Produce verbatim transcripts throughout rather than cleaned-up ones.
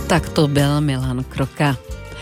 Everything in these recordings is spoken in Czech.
Tak to byl Milan Kroka.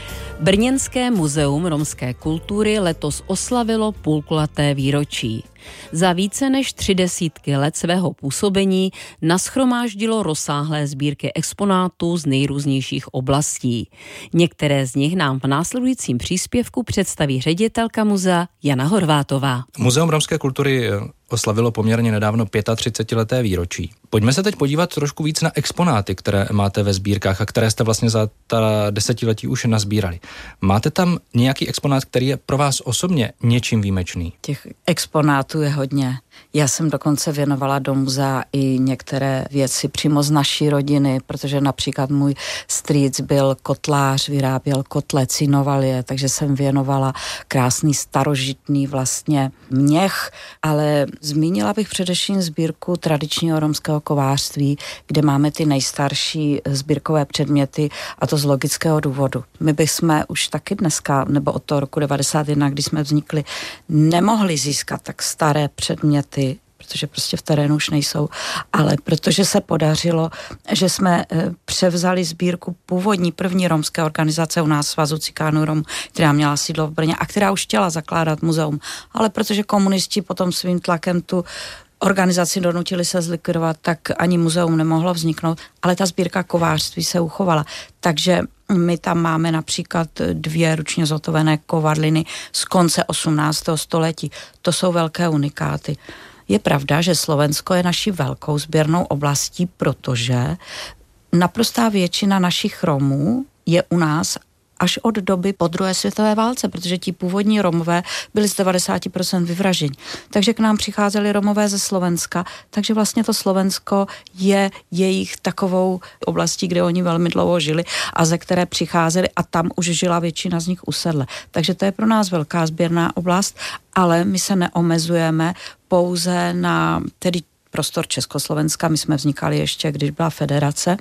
Brněnské muzeum romské kultury letos oslavilo půlkulaté výročí. Za více než tři desítky let svého působení nashromáždilo rozsáhlé sbírky exponátů z nejrůznějších oblastí. Některé z nich nám v následujícím příspěvku představí ředitelka muzea Jana Horvátová. Muzeum romské kultury oslavilo poměrně nedávno třicetileté výročí. Pojďme se teď podívat trošku víc na exponáty, které máte ve sbírkách a které jste vlastně za ta desetiletí už nazbírali. Máte tam nějaký exponát, který je pro vás osobně něčím výjimečný? Těch exponátů je hodně. Já jsem dokonce věnovala do muzea i některé věci přímo z naší rodiny, protože například můj strýc byl kotlář, vyráběl kotle, cinoval je, takže jsem věnovala krásný starožitný vlastně měch, ale zmínila bych především sbírku tradičního romského kovářství, kde máme ty nejstarší sbírkové předměty, a to z logického důvodu. My bychom už taky dneska, nebo od toho roku devadesát jedna, kdy jsme vznikli, nemohli získat tak staré předměty, protože prostě v terénu už nejsou, ale protože se podařilo, že jsme převzali sbírku původní první romské organizace u nás, Svazu cikánů Romů, která měla sídlo v Brně a která už chtěla zakládat muzeum, ale protože komunisti potom svým tlakem tu organizaci donutili se zlikvidovat, tak ani muzeum nemohlo vzniknout, ale ta sbírka kovářství se uchovala. Takže my tam máme například dvě ručně zhotovené kovadliny z konce osmnáctého století. To jsou velké unikáty. Je pravda, že Slovensko je naší velkou sběrnou oblastí, protože naprostá většina našich Romů je u nás až od doby po druhé světové válce, protože ti původní Romové byli z devadesát procent vyvraženi. Takže k nám přicházeli Romové ze Slovenska, takže vlastně to Slovensko je jejich takovou oblastí, kde oni velmi dlouho žili a ze které přicházeli a tam už žila většina z nich usedle. Takže to je pro nás velká sběrná oblast, ale my se neomezujeme pouze na tedy prostor Československa, my jsme vznikali ještě, když byla federace,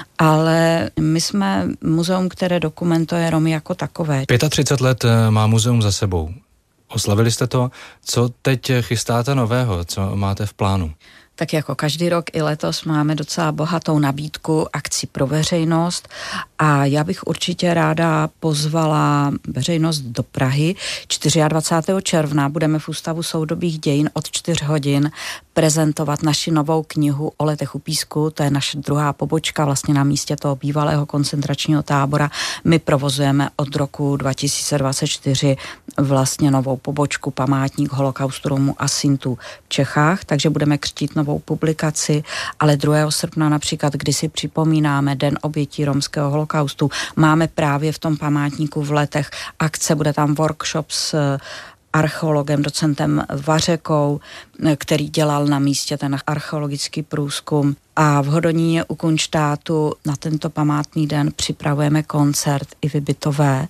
ale my jsme muzeum, které dokumentuje Romy jako takové. třicet pět let má muzeum za sebou. Oslavili jste to. Co teď chystáte nového? Co máte v plánu? Tak jako každý rok i letos máme docela bohatou nabídku akcí pro veřejnost a já bych určitě ráda pozvala veřejnost do Prahy. dvacátého čtvrtého června budeme v Ústavu soudobých dějin od čtyř hodin prezentovat naši novou knihu o letech u Písku, to je naše druhá pobočka vlastně na místě toho bývalého koncentračního tábora. My provozujeme od roku dva tisíce dvacet čtyři vlastně novou pobočku Památník holokaustu Romů a Sintů v Čechách, takže budeme křtít novou publikaci, ale druhého srpna například, kdy si připomínáme Den obětí romského holokaustu, máme právě v tom památníku v Letech akce, bude tam workshop s archeologem, docentem Vařekou, který dělal na místě ten archeologický průzkum. A v Hodoníně u Kunštátu na tento památný den připravujeme koncert i Bytové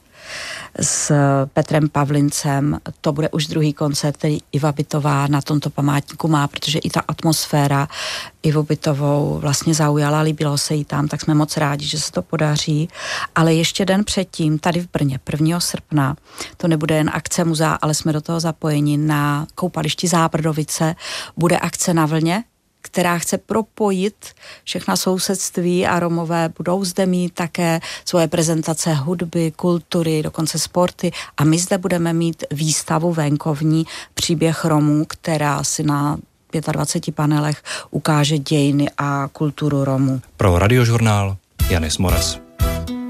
s Petrem Pavlincem. To bude už druhý koncert, který Iva Bytová na tomto památníku má, protože i ta atmosféra Ivu Bytovou vlastně zaujala, líbilo se jí tam, tak jsme moc rádi, že se to podaří. Ale ještě den předtím, tady v Brně, prvního srpna, to nebude jen akce muzea, ale jsme do toho zapojeni na koupališti Zábrdovice, bude akce Na vlně, která chce propojit všechna sousedství a Romové budou zde mít také svoje prezentace hudby, kultury, dokonce sporty a my zde budeme mít výstavu venkovní Příběh Romů, která si na dvaceti pěti panelech ukáže dějiny a kulturu Romů. Pro Radiožurnál Janis Moras.